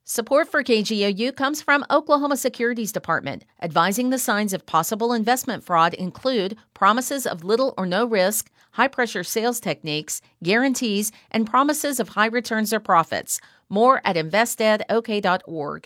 Support for KGOU comes from Oklahoma Securities Department. Advising the signs of possible investment fraud include promises of little or no risk, high-pressure sales techniques, guarantees, and promises of high returns or profits. More at investedok.org.